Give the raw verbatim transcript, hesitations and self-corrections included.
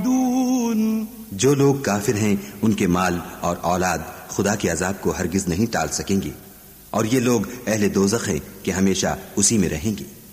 خالدون। जो लोग काफिर हैं उनके माल और औलाद खुदा के अजाब को हरगिज नहीं टाल सकेंगे, और ये लोग अहले दोज़ख हैं कि हमेशा उसी में रहेंगे।